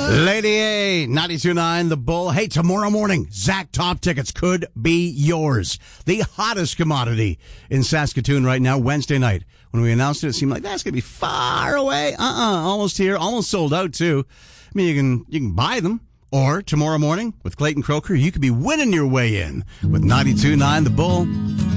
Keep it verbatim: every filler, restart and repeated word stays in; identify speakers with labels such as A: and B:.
A: Lady A, ninety-two point nine The Bull. Hey, tomorrow morning, Zach Top tickets could be yours. The hottest commodity in Saskatoon right now, Wednesday night. When we announced it, it seemed like that's going to be far away. Uh-uh, almost here, almost sold out, too. I mean, you can you can buy them. Or tomorrow morning, with Clayton Croker, you could be winning your way in with ninety-two point nine The Bull.